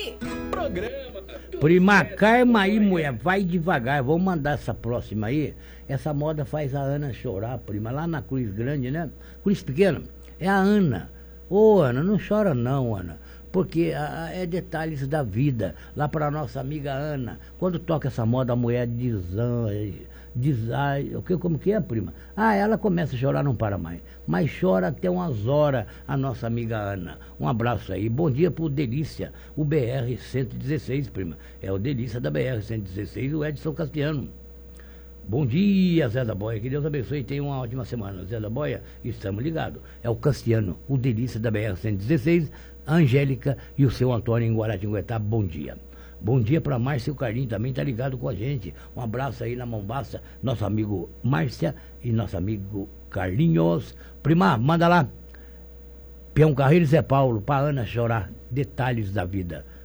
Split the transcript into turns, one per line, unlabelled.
Prima Carma aí, mulher, vai devagar. Vamos mandar essa próxima aí. Essa moda faz a Ana chorar, prima. Lá na Cruz Grande, né? Cruz Pequena. É a Ana. Ô, Ana, não chora não, Ana. Porque é detalhes da vida. Lá para nossa amiga Ana. Quando toca essa moda, a mulher como que é, prima? Ah, ela começa a chorar, não para mais. Mas chora até umas horas, a nossa amiga Ana. Um abraço aí. Bom dia pro Delícia, o BR-116, prima. É o Delícia da BR-116, o Edson Castiano. Bom dia, Zé da Boia. Que Deus abençoe e tenha uma ótima semana. Zé da Boia, estamos ligados. É o Castiano, o Delícia da BR-116, a Angélica e o seu Antônio em Guaratinguetá. Bom dia. Bom dia para Márcia e o Carlinho, também tá ligado com a gente. Um abraço aí na Mombaça, nosso amigo Márcia e nosso amigo Carlinhos. Prima, manda lá. Peão Carreiro e Zé Paulo, pra Ana chorar. Detalhes da vida.